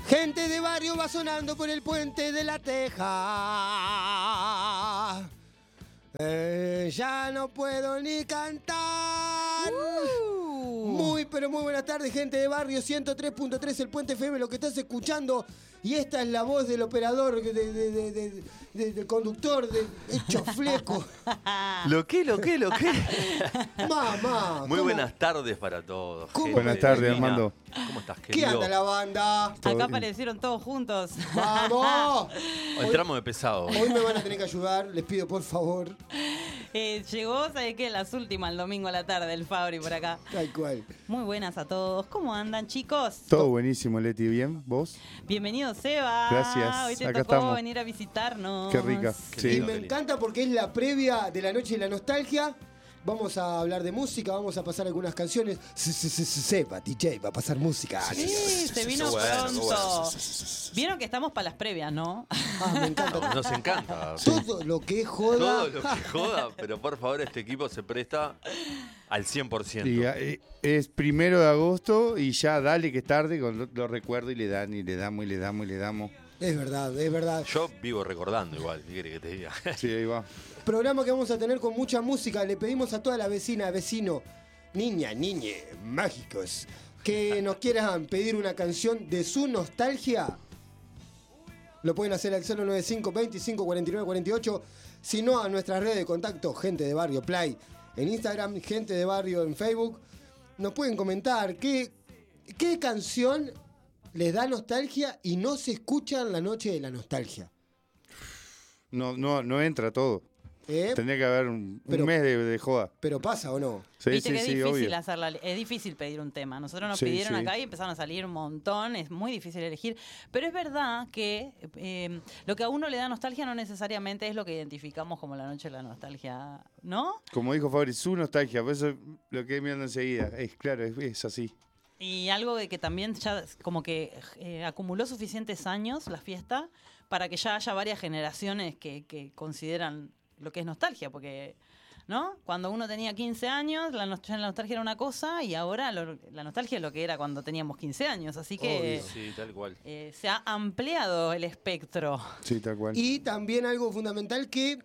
Gente de barrio va sonando por el puente de la Teja. Ya no puedo ni cantar. Muy, pero muy buenas tardes, gente de barrio 103.3, el Puente FM, lo que estás escuchando. Y esta es la voz del operador, del conductor, de hecho fleco. ¿Lo qué? Mamá. Muy buenas tardes para todos. Buenas tardes, Armando. ¿Cómo estás, ¿Qué querido? anda la banda? Acá aparecieron todos juntos. ¡Vamos! Entramos de pesado. Hoy me van a tener que ayudar, les pido por favor. Llegó, ¿sabes qué? Las últimas el domingo a la tarde, el Fabri por acá. Tal cual. Muy buenas a todos. ¿Cómo andan, chicos? Todo buenísimo, Leti. ¿Bien? ¿Vos? Bienvenido, Seba. Gracias. Hoy te Acá tocó estamos. venir a visitarnos. Qué rica. Qué Sí. Y lindo, me qué lindo. encanta porque es la previa de la noche de la nostalgia. Vamos a hablar de música, vamos a pasar algunas canciones. Sepa, DJ, va a pasar música. Sí, se vino Qué bueno, pronto. qué bueno. Vieron que estamos para las previas, ¿no? Ah, me encanta. Nos encanta. Todo lo que es joda. Todo lo que joda, pero por favor este equipo se presta al 100%. Y, es 1 de agosto y ya dale que es tarde, lo recuerdo y le damos. Es verdad, es verdad. Yo vivo recordando igual, ¿qué querés que te diga? Sí, ahí va. Programa que vamos a tener con mucha música. Le pedimos a toda la vecina, vecino, niñe, mágicos, que nos quieran pedir una canción de su nostalgia. Lo pueden hacer al 095 25 49 48. Si no, a nuestras redes de contacto, Gente de Barrio Play en Instagram, Gente de Barrio en Facebook. Nos pueden comentar qué canción les da nostalgia y no se escucha en la noche de la nostalgia. No entra todo. Tendría que haber un Pero- mes de joda. Pero pasa o no. Sí, Viste que sí, es sí, difícil obvio. hacerla, es difícil pedir un tema. Nosotros nos Sí, pidieron sí. acá y empezaron a salir un montón, es muy difícil elegir. Pero es verdad que lo que a uno le da nostalgia no necesariamente es lo que identificamos como la noche de la nostalgia, ¿no? Como dijo Fabri, su nostalgia, por eso lo que mirando enseguida. Es así. Y algo de que también ya como que acumuló suficientes años la fiesta para que ya haya varias generaciones que consideran lo que es nostalgia, porque, ¿no? Cuando uno tenía 15 años, la nostalgia era una cosa y ahora la nostalgia es lo que era cuando teníamos 15 años, así que Sí, tal cual. se ha ampliado el espectro. Sí, tal cual. Y también algo fundamental que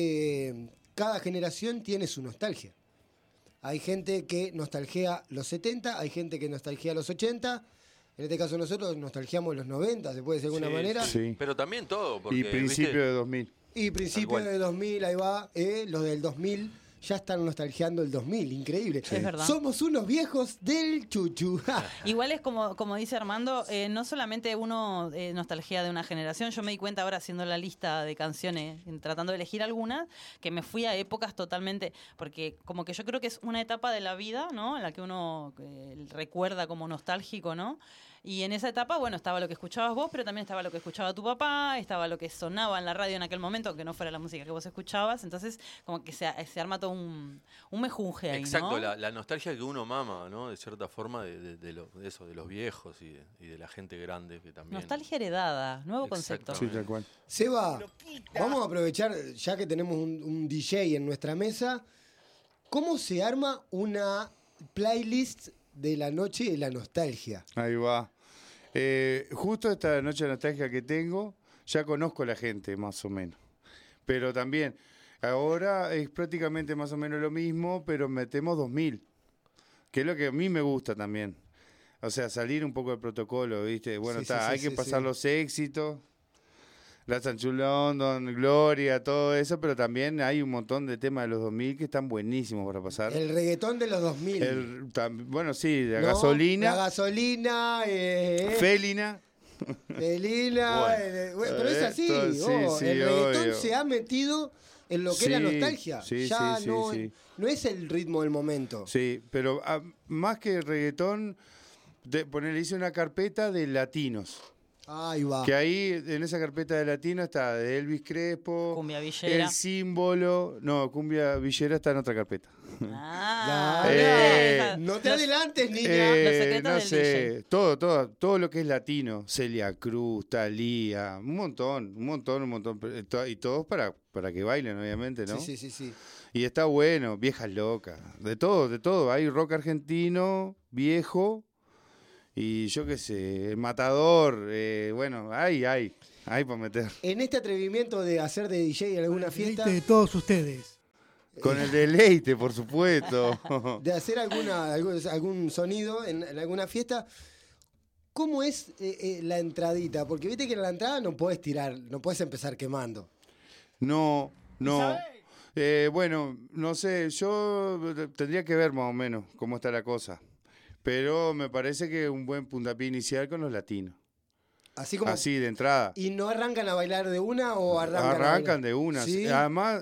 cada generación tiene su nostalgia. Hay gente que nostalgia los 70, hay gente que nostalgia los 80. En este caso nosotros nostalgiamos los 90, se puede decir de alguna Sí, manera. Sí. Pero también todo, porque Y principio ¿viste? de 2000. Y principio cual. de 2000, ahí va. Los del 2000 ya están nostalgiando el 2000, increíble. Es verdad. Somos unos viejos del chuchu. Igual es como dice Armando, no solamente uno nostalgia de una generación, yo me di cuenta ahora haciendo la lista de canciones, tratando de elegir algunas, que me fui a épocas totalmente, porque como que yo creo que es una etapa de la vida, ¿no? En la que uno recuerda como nostálgico, ¿no? Y en esa etapa, bueno, estaba lo que escuchabas vos, pero también estaba lo que escuchaba tu papá, estaba lo que sonaba en la radio en aquel momento, aunque no fuera la música que vos escuchabas. Entonces, como que se arma todo un mejunje ahí, Exacto, ¿no? la nostalgia que uno mama, ¿no? De cierta forma, de eso, de los viejos y de la gente grande que también. Nostalgia heredada, nuevo concepto. Sí, tal cual. Seba, vamos a aprovechar, ya que tenemos un DJ en nuestra mesa, ¿cómo se arma una playlist de la noche de la nostalgia? Ahí va. Justo esta noche de nostalgia que tengo, ya conozco a la gente, más o menos. Pero también, ahora es prácticamente más o menos lo mismo, pero metemos 2000, que es lo que a mí me gusta también. O sea, salir un poco del protocolo, ¿viste? Bueno, Sí, está, sí, hay sí, que pasar sí. los éxitos, la Sancho London, Gloria, todo eso, pero también hay un montón de temas de los 2000 que están buenísimos para pasar. El reggaetón de los 2000. Bueno, sí, la ¿no? gasolina, La gasolina, Félina. Felina, Bueno. pero es así. Sí, oh, sí, el reggaetón obvio. se ha metido en lo que es la Sí, nostalgia. sí, ya sí, no, sí. no es el ritmo del momento. Sí, pero más que reggaetón, hice una carpeta de latinos. Ahí va. Que ahí, en esa carpeta de latinos está de Elvis Crespo, Cumbia villera. El Símbolo. No, Cumbia Villera está en otra carpeta. Ah, Dale, no te adelantes, niña. Los secretos no del sé, todo lo que es latino. Celia Cruz, Thalía, un montón. Y todos para que bailen, obviamente, ¿no? Sí. Y está bueno, viejas locas, de todo. Hay rock argentino, viejo, y yo qué sé, el Matador, bueno, hay para meter. En este atrevimiento de hacer de DJ en alguna fiesta, De todos ustedes. Con el deleite, por supuesto. de hacer algún sonido en alguna fiesta, ¿cómo es la entradita? Porque viste que en la entrada no podés tirar, no podés empezar quemando. No. Bueno, no sé, yo tendría que ver más o menos cómo está la cosa. Pero me parece que un buen puntapié inicial con los latinos. Así de entrada. ¿Y no arrancan a bailar de una o arrancan de una. ¿Sí? Además,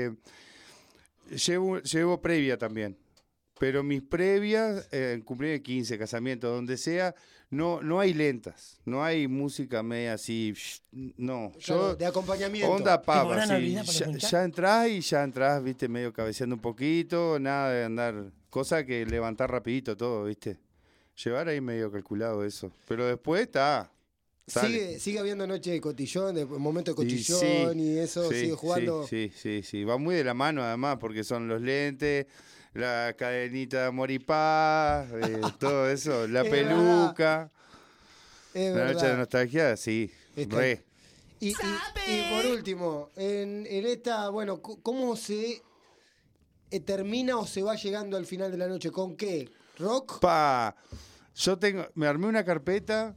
llevo previa también. Pero mis previas, cumpleaños de 15, casamiento, donde sea, no hay lentas. No hay música media así. No. Claro, de acompañamiento. Onda papa, ¿Te sí. olvidar para pinchar? Ya entrás, viste, medio cabeceando un poquito, nada de andar. Cosa que levantar rapidito todo, viste. Llevar ahí medio calculado eso. Pero después está. Sigue habiendo noche de cotillón, de momento de cotillón y eso, sí, sigue jugando. Sí. Va muy de la mano además, porque son los lentes, la cadenita de amor y paz, todo eso, la Es peluca. Es La verdad. noche de nostalgia, sí, Está- re. Y por último, en esta, bueno, ¿cómo se termina o se va llegando al final de la noche? ¿Con qué? ¿Rock? Me armé una carpeta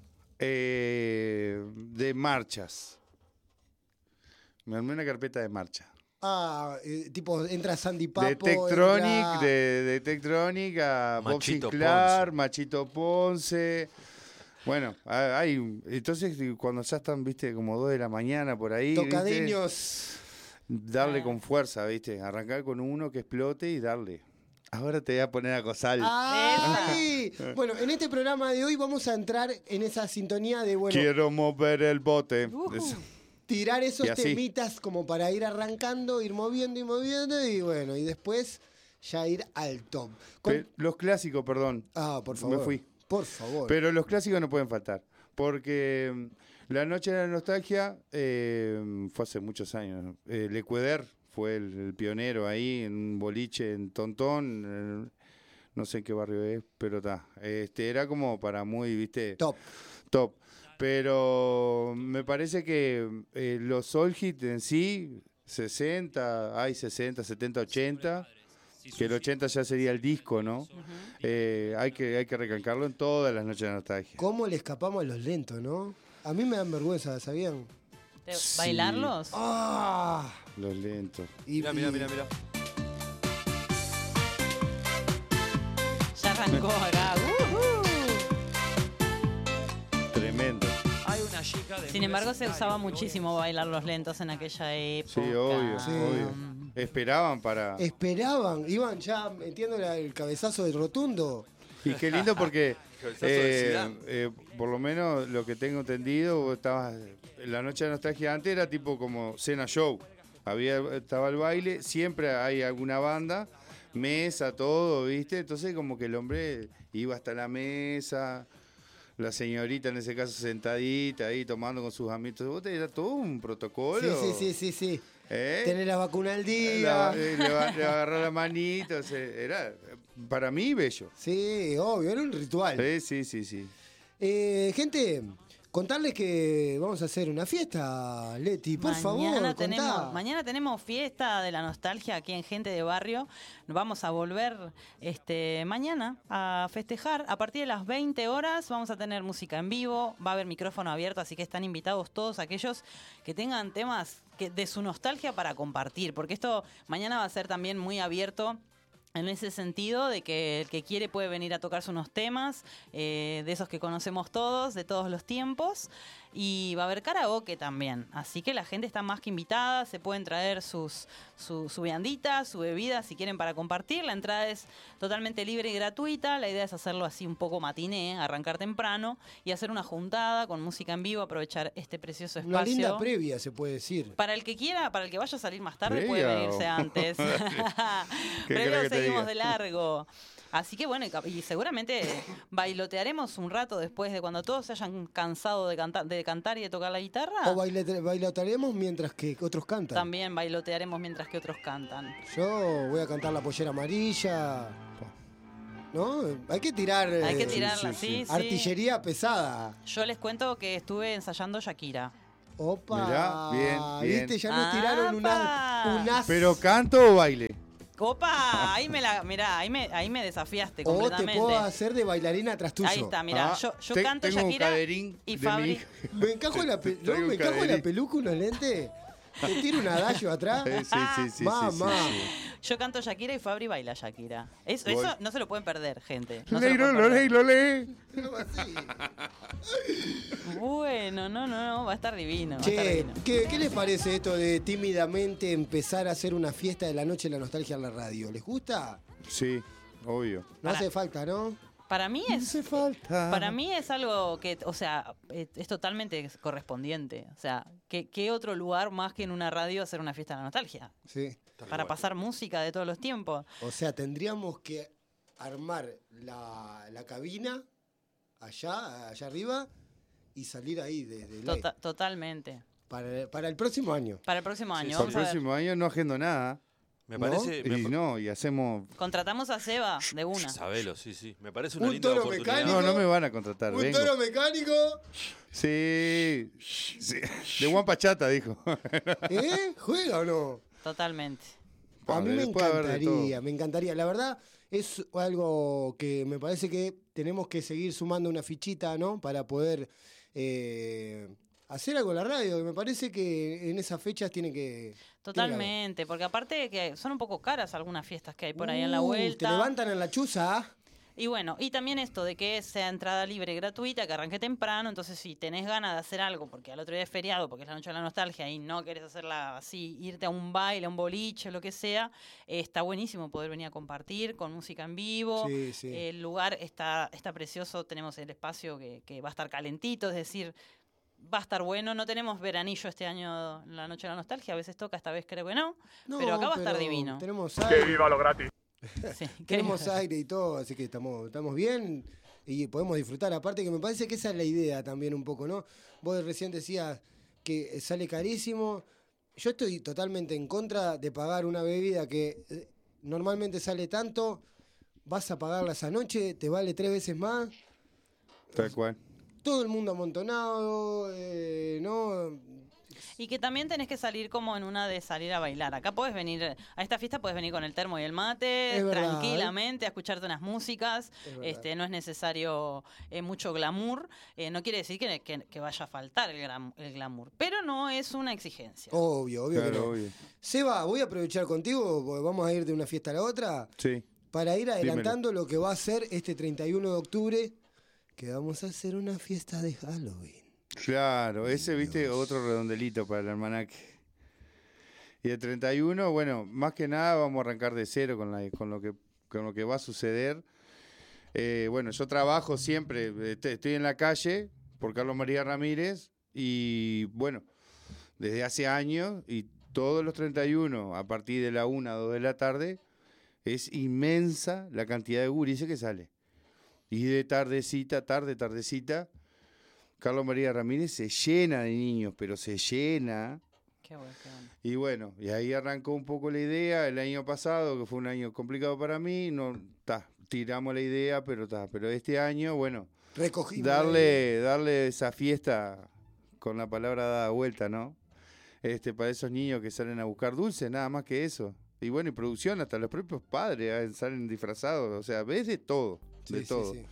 de marchas. Me armé una carpeta de marcha. Tipo, entra Sandy Papo. De Tektronic, entra- de Tektronic a Bob Machito Sinclair, Ponce. Machito Ponce. Bueno, entonces cuando ya están, viste, como 2 de la mañana por ahí, ¿viste? Tocadeños. Darle con fuerza, viste, arrancar con uno que explote y darle. Ahora te voy a poner a acosar. ¡Ay! Bueno, en este programa de hoy vamos a entrar en esa sintonía de, bueno, Quiero mover el bote. tirar esos Y así. temitas como para ir arrancando, ir moviendo y bueno, y después ya ir al top. Los clásicos, perdón. Por favor. Me fui. Por favor. Pero los clásicos no pueden faltar. Porque la noche de la nostalgia fue hace muchos años. Lecueder fue el pionero ahí en un boliche en Tontón. No sé en qué barrio es, pero está. Era como para muy, viste. Top. Pero me parece que los Soul Hit en sí, 60, 70, 80. Que el 80 ya sería el disco, ¿no? Hay que recalcarlo en todas las noches de nostalgia. ¿Cómo le escapamos a los lentos, no? A mí me dan vergüenza, ¿sabían? Sí. ¿Bailarlos? ¡Ah! Los lentos. Mirá. Ya arrancó acá. Tremendo. Sin embargo, se usaba muchísimo bailar los lentos en aquella época. Sí, obvio, Sí. obvio. Esperaban para... Esperaban, iban ya metiendo el cabezazo del rotundo. Y qué lindo porque, Cabezazo de Zidane. por lo menos lo que tengo entendido, vos la noche de nostalgia antes era tipo como cena show. Estaba el baile, siempre hay alguna banda, mesa, todo, ¿viste? Entonces como que el hombre iba hasta la mesa, la señorita en ese caso sentadita ahí tomando con sus amigos. Era todo un protocolo. Sí. ¿Eh? Tener la vacuna al día. Le va a agarrar la manito. Era para mí bello. Sí, obvio, era un ritual. Sí. Gente, contarles que vamos a hacer una fiesta, Leti, por favor, contá. Mañana tenemos fiesta de la nostalgia aquí en Gente de Barrio. Vamos a volver mañana a festejar. A partir de las 20 horas vamos a tener música en vivo, va a haber micrófono abierto, así que están invitados todos aquellos que tengan temas de su nostalgia para compartir, porque esto mañana va a ser también muy abierto. En ese sentido, de que el que quiere puede venir a tocarse unos temas, de esos que conocemos todos, de todos los tiempos. Y va a haber karaoke también. Así que la gente está más que invitada, se pueden traer su viandita, su bebida, si quieren, para compartir. La entrada es totalmente libre y gratuita. La idea es hacerlo así un poco matiné, arrancar temprano y hacer una juntada con música en vivo, aprovechar este precioso espacio. Una linda previa, se puede decir. Para el que quiera, para el que vaya a salir más tarde, ¿Previa puede venirse o? antes. ¿Qué Pero querés que te seguimos diga? de largo. Así que bueno, y seguramente bailotearemos un rato después de cuando todos se hayan cansado de cantar y de tocar la guitarra. O bailotaremos mientras que otros cantan. También bailotearemos mientras que otros cantan. Yo voy a cantar La Pollera Amarilla. ¿no? Hay que tirar Hay que tirarla, sí. artillería pesada. Yo les cuento que estuve ensayando Shakira. Opa, Mirá, bien. ¿Viste? Ya nos tiraron unas... ¿Pero canto o baile? Opa, ahí me desafiaste O completamente. te puedo hacer de bailarina atrás tuyo. Ahí está, mirá, yo canto tengo Shakira un caderín y de mi Fabri. hija. Me encajo en la, Traigo un en la caderín. peluca, unos lentes. Te tiro un adagio atrás. Sí. Mamá. Yo canto Shakira y Fabri baila Shakira. Eso Voy. no se lo pueden perder, gente. No se lo pueden perder. Lo leí. Bueno, no, va a estar divino. Va a Che, estar divino. ¿qué les parece esto de tímidamente empezar a hacer una fiesta de la noche de la nostalgia en la radio? ¿Les gusta? Sí, obvio. No hace falta, ¿no? Para mí Hace falta. Para mí es algo que, o sea, es totalmente correspondiente. O sea, ¿qué otro lugar más que en una radio hacer una fiesta de la nostalgia? Sí. Para pasar música de todos los tiempos. O sea, tendríamos que armar la cabina allá arriba y salir ahí desde el aire. Totalmente. Para el próximo año. Para el próximo año. El Vamos a ver. próximo año no agendo nada. Me parece. Y hacemos. Contratamos a Seba de una. Sabelo, sí. Me parece una Un linda toro oportunidad. mecánico. No me van a contratar. Un vengo. toro mecánico. Sí. De Juan Pachata, dijo. ¿Juega o no? Totalmente. A mí me Puede haber de todo. me encantaría. La verdad, es algo que me parece que tenemos que seguir sumando una fichita, ¿no? Para poder hacer algo en la radio. Me parece que en esas fechas tiene que... Totalmente, porque aparte que son un poco caras algunas fiestas que hay por ahí en la Te vuelta. levantan en la chuza, ¿ah? Y bueno, y también esto de que sea entrada libre y gratuita, que arranque temprano, entonces si tenés ganas de hacer algo, porque al otro día es feriado, porque es la noche de la nostalgia y no querés hacerla así, irte a un baile, a un boliche, lo que sea, está buenísimo poder venir a compartir con música en vivo. Sí. El lugar está precioso, tenemos el espacio que va a estar calentito, es decir, va a estar bueno. No tenemos veranillo este año en la noche de la nostalgia, a veces toca, esta vez creo que no, pero acá va a estar divino. Tenemos ¡Que viva lo gratis! Sí, tenemos aire y todo, así que estamos bien y podemos disfrutar. Aparte que me parece que esa es la idea también un poco, ¿no? Vos recién decías que sale carísimo. Yo estoy totalmente en contra de pagar una bebida que normalmente sale tanto, vas a pagarla esa noche, te vale 3 veces más. Tal cual. Todo el mundo amontonado, ¿no? Y que también tenés que salir como en una de salir a bailar. Acá podés venir, a esta fiesta podés venir con el termo y el mate, Es verdad, tranquilamente, a escucharte unas músicas. No es necesario mucho glamour. No quiere decir que vaya a faltar el glamour, pero no es una exigencia. Obvio que no. Claro, obvio. Seba, voy a aprovechar contigo, porque vamos a ir de una fiesta a la otra, Sí. para ir adelantando lo que va a ser este 31 de octubre, que vamos a hacer una fiesta de Halloween. Claro, ese, viste, otro redondelito para el almanaque. Y el 31, bueno, más que nada vamos a arrancar de cero con lo que va a suceder. Bueno, yo trabajo siempre, estoy en la calle por Carlos María Ramírez y bueno, desde hace años y todos los 31 a partir de la 1 o 2 de la tarde es inmensa la cantidad de gurises que sale. Y de tardecita, tardecita, Carlos María Ramírez se llena de niños, pero se llena. Qué bueno. Y bueno, y ahí arrancó un poco la idea. El año pasado, que fue un año complicado para mí, tiramos la idea, pero este año, bueno, Recogimos. darle esa fiesta con la palabra dada vuelta, ¿no? Para esos niños que salen a buscar dulces, nada más que eso. Y bueno, y producción, hasta los propios padres salen disfrazados, o sea, ves de todo, todo. Sí.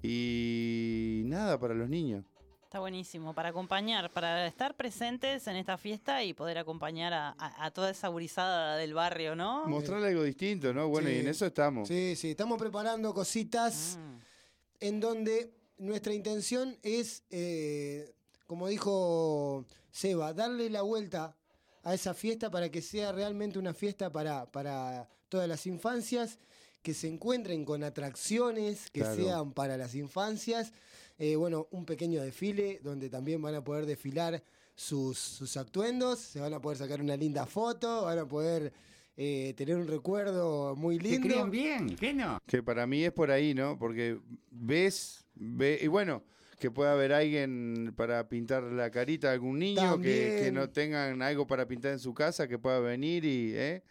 Y nada, para los niños. Está buenísimo, para acompañar, para estar presentes en esta fiesta y poder acompañar a toda esa gurizada del barrio, ¿no? Mostrarle algo distinto, ¿no? Bueno, Sí. y en eso estamos. Sí, estamos preparando cositas en donde nuestra intención es, como dijo Seba, darle la vuelta a esa fiesta para que sea realmente una fiesta para todas las infancias, que se encuentren con atracciones que Claro. sean para las infancias. Bueno, un pequeño desfile donde también van a poder desfilar sus atuendos, se van a poder sacar una linda foto, van a poder tener un recuerdo muy ¿Se lindo. crían bien? ¿Qué no? Que para mí es por ahí, ¿no? Porque ves, y bueno, que pueda haber alguien para pintar la carita a algún niño, que También. no tengan algo para pintar en su casa, que pueda venir y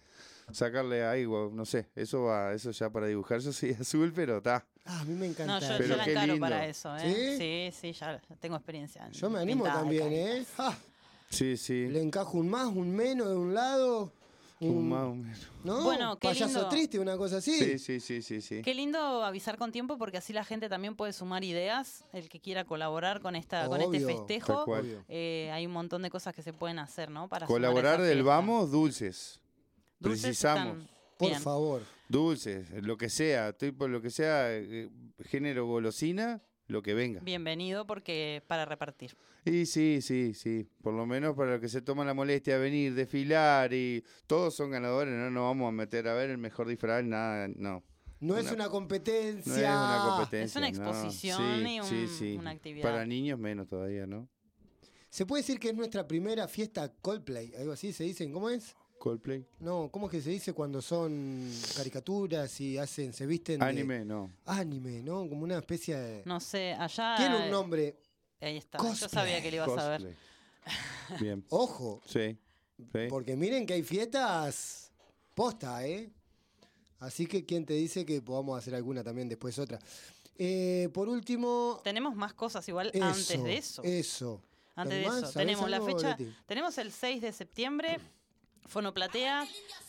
sacarle algo, no sé, eso ya para dibujar, yo soy azul, pero está. Ah, a mí me No, encanta. yo Pero la qué encaro lindo. para eso, ¿eh? Sí, ya tengo experiencia. en Yo me animo pintada de también, caritas. ¿eh? Ah, Sí, sí. le encajo un más, un menos de un lado. Un más o menos. ¿No? Bueno, qué Payaso lindo. triste, una cosa así. Sí. Qué lindo avisar con tiempo porque así la gente también puede sumar ideas, el que quiera colaborar con este Obvio, festejo. tal cual. Obvio. Hay un montón de cosas que se pueden hacer, ¿no? Para sumar a Colaborar esa del fiesta. vamos, dulces. Dulces Precisamos. están Por bien. favor. Dulces, lo que sea, tipo lo que sea, género golosina, lo que venga. Bienvenido porque para repartir. Y sí, por lo menos para los que se toman la molestia de venir, desfilar y todos son ganadores, no nos vamos a meter a ver el mejor disfraz, nada, no. No es Una- una competencia. No es una competencia. Es una no. exposición y Sí. una actividad. Para niños menos todavía, ¿no? Se puede decir que es nuestra primera fiesta Coldplay, algo así se dicen. ¿Cómo es? Coldplay. No, ¿cómo es que se dice cuando son caricaturas y se visten de Anime, no. anime, ¿no? Como una especie de... No sé, allá... Tiene un nombre. Ahí está. Cosplay. Yo sabía que lo ibas a ver. Cosplay. Bien. Ojo, Sí. porque miren que hay fiestas posta, ¿eh? Así que quién te dice que podamos hacer alguna también después otra. Por último, Tenemos más cosas igual eso, antes de eso. Eso. Antes de ¿Además, eso, sabés tenemos la algo, fecha, Leti? tenemos el 6 de septiembre, Fonoplatea.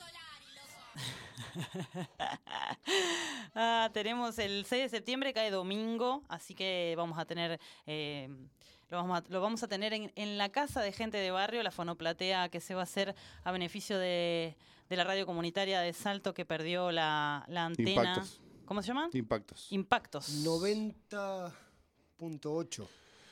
Tenemos el 6 de septiembre, cae domingo, así que vamos a tener, lo vamos a tener en la casa de gente de barrio, la Fonoplatea, que se va a hacer a beneficio de la radio comunitaria de Salto, que perdió la antena. Impactos. ¿Cómo se llaman? Impactos. Impactos. 90.8.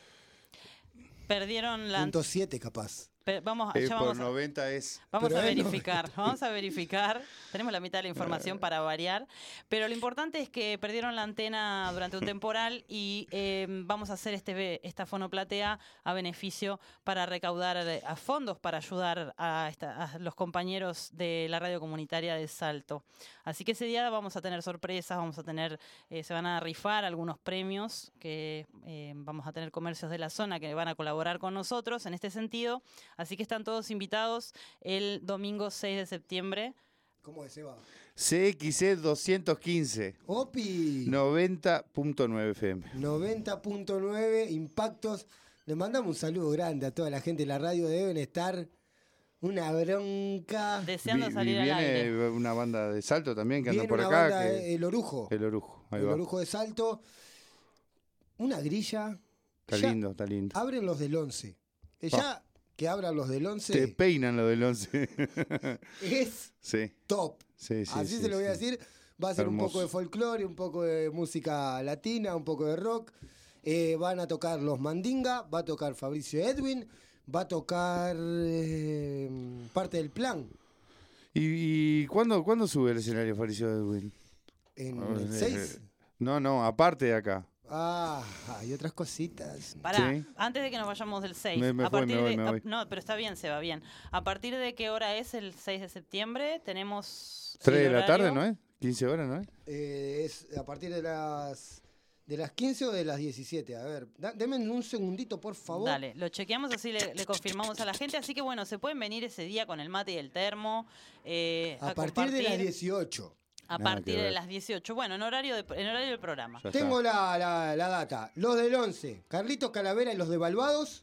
Perdieron la... Punto 7 capaz. Vamos, por ya vamos a... 90 es... Vamos Pero a es verificar, vamos a verificar. Tenemos la mitad de la información para variar. Pero lo importante es que perdieron la antena durante un temporal y vamos a hacer esta fonoplatea a beneficio para recaudar a fondos para ayudar a los compañeros de la radio comunitaria de Salto. Así que ese día vamos a tener sorpresas, vamos a tener, se van a rifar algunos premios que vamos a tener comercios de la zona que van a colaborar con nosotros en este sentido. Así que están todos invitados el domingo 6 de septiembre. ¿Cómo es, Seba? CXC 215. Opi. 90.9 FM. 90.9 impactos. Le mandamos un saludo grande a toda la gente de la radio. Deben estar una bronca. Deseando salir al aire. Viene una banda de Salto también que anda Viene por una acá. banda, El Orujo. El Orujo. Ahí El va. Orujo de Salto. Una grilla. Está Ya lindo, está lindo. Abren los del 11. Ya que abran los del 11 Te peinan lo del 11. es Sí, top. sí, sí. Así sí, se lo voy a sí. decir. Va a ser Hermoso. un poco de folclore, un poco de música latina, un poco de rock. Van a tocar los Mandinga, va a tocar Fabricio Edwin, va a tocar parte del plan ¿Y cuándo sube el escenario Fabricio Edwin? en el 6. No, aparte de acá. Ah, hay otras cositas. Pará, Sí. antes de que nos vayamos del 6. Me voy. No, pero está bien, se va bien. ¿A partir de qué hora es el 6 de septiembre? Tenemos... 3 el de la tarde, horario. ¿no es? 15 horas, ¿no es? Es a partir de las 15 o de las 17. A ver, denme un segundito, por favor. Dale, lo chequeamos así le confirmamos a la gente. Así que bueno, se pueden venir ese día con el mate y el termo. A partir de las 18. A Nada partir que de ver. las 18. Bueno, en horario del programa. Ya Tengo está. la data. Los del 11. Carlitos Calavera y los de Balbados.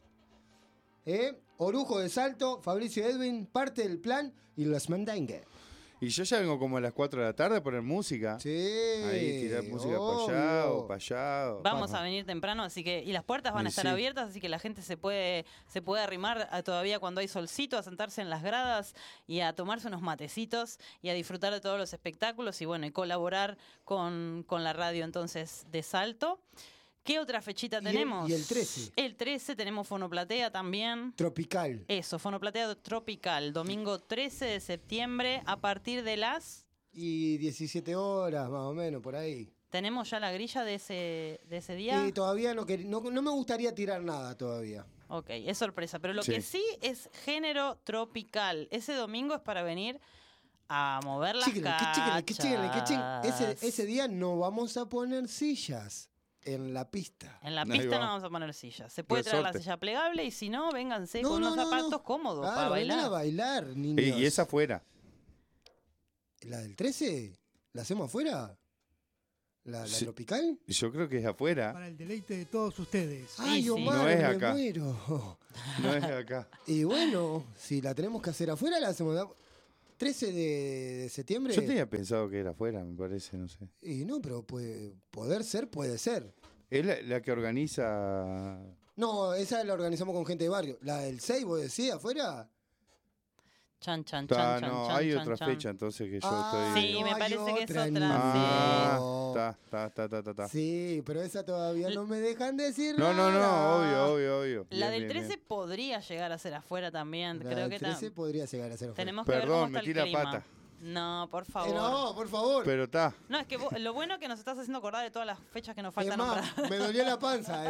Orujo de Salto. Fabricio Edwin. Parte del plan. Y los Mandinga. Y yo ya vengo como a las 4 de la tarde a poner música. Sí. Ahí tirar música para allá o para allá. Vamos a venir temprano, así que y las puertas van a estar Sí. abiertas, así que la gente se puede arrimar todavía cuando hay solcito, a sentarse en las gradas y a tomarse unos matecitos y a disfrutar de todos los espectáculos y bueno, y colaborar con la radio entonces de Salto. ¿Qué otra fechita tenemos? Y el 13. El 13 tenemos Fonoplatea también. Tropical. Eso, Fonoplatea Tropical, domingo 13 de septiembre a partir de las... Y 17 horas, más o menos, por ahí. ¿Tenemos ya la grilla de ese día? Y todavía no me gustaría tirar nada todavía. Ok, es sorpresa. Pero lo Sí. que sí es género tropical. Ese domingo es para venir a mover las Chíquenle, que cachas. ese día no vamos a poner sillas en la pista. En la Ahí pista va. no vamos a poner sillas. Se puede traer la Resorte. silla plegable y si no, vénganse con unos zapatos cómodos Claro, para vengan bailar. a bailar, niños. Y es afuera. ¿La del 13? ¿La hacemos afuera? ¿La Sí. tropical? Yo creo que es afuera, Para el deleite de todos ustedes. ¡Ay, sí. Omar, No es me acá. muero! no es acá. Y bueno, si la tenemos que hacer afuera, la hacemos 13 de septiembre. Yo tenía pensado que era afuera, me parece, no sé. Y no, pero puede ser. ¿Es la que organiza? No, esa la organizamos con gente de barrio. La del 6, vos decís, afuera. Chan, chan, Ta, chan, chan, no, chan, hay chan, otra chan. fecha entonces que yo Ah, estoy... Sí, me hay parece que es otra, otra, Ah, sí. ta. Sí, pero esa todavía no me dejan decir No, nada. obvio. La Bien, del bien, 13 bien. podría llegar a ser afuera también. La Creo del que 13 podría llegar a ser afuera. tenemos que ver cómo Perdón, está metí el la clima. pata. No, por favor. No, por favor. Pero está. No, es que lo bueno es que nos estás haciendo acordar de todas las fechas que nos Es faltan más, nombrar. me dolía la panza.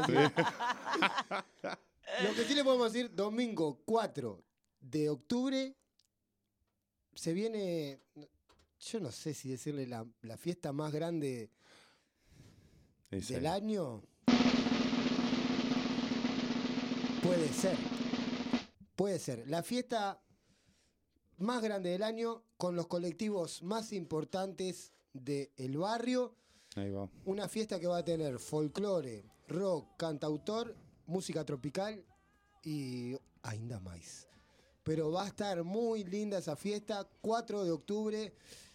Lo que sí le podemos decir, domingo 4 de octubre se viene, yo no sé si decirle la fiesta más grande Esa del es. año. Puede ser. La fiesta más grande del año con los colectivos más importantes del barrio. Ahí va. Una fiesta que va a tener folclore, rock, cantautor, música tropical y ainda más. Pero va a estar muy linda esa fiesta, 4 de octubre,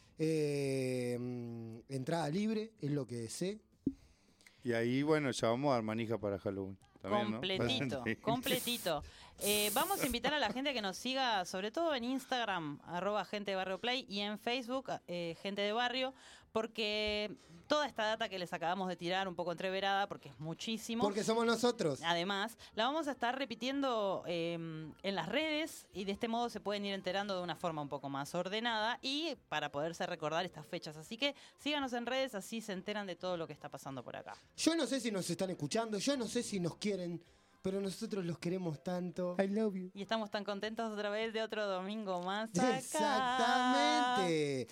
entrada libre, es lo que sé. Y ahí, bueno, ya vamos a dar manija para Halloween. También, ¿no? Completito. Vamos a invitar a la gente que nos siga, sobre todo en Instagram, @gente de barrio play, y en Facebook, gente de barrio, porque toda esta data que les acabamos de tirar, un poco entreverada, porque es muchísimo. Porque somos nosotros. Además, la vamos a estar repitiendo en las redes y de este modo se pueden ir enterando de una forma un poco más ordenada y para poderse recordar estas fechas. Así que síganos en redes, así se enteran de todo lo que está pasando por acá. Yo no sé si nos están escuchando, yo no sé si nos quieren, pero nosotros los queremos tanto. I love you. Y estamos tan contentos otra vez de otro domingo más acá. Exactamente.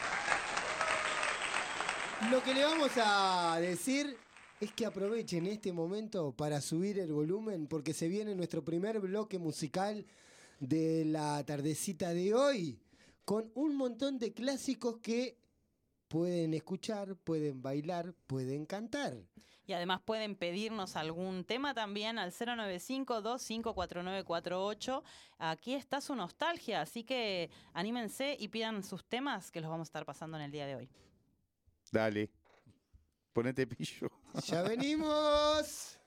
Lo que le vamos a decir es que aprovechen este momento para subir el volumen porque se viene nuestro primer bloque musical de la tardecita de hoy con un montón de clásicos que pueden escuchar, pueden bailar, pueden cantar. Y además pueden pedirnos algún tema también al 095-254948. Aquí está su nostalgia, así que anímense y pidan sus temas que los vamos a estar pasando en el día de hoy. Dale. Ponete pillo. ¡Ya venimos!